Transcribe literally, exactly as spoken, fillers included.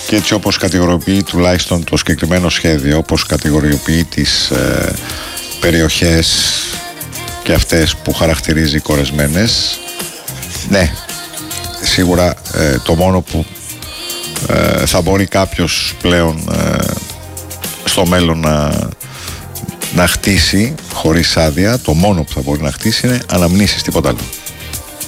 Και έτσι όπως κατηγοριοποιεί τουλάχιστον το συγκεκριμένο σχέδιο, όπως κατηγοριοποιεί τις ε, περιοχές και αυτές που χαρακτηρίζει κορεσμένες, ναι, σίγουρα ε, το μόνο που ε, θα μπορεί κάποιος πλέον ε, στο μέλλον να, να χτίσει χωρίς άδεια, το μόνο που θα μπορεί να χτίσει είναι αναμνήσεις, τίποτα άλλο.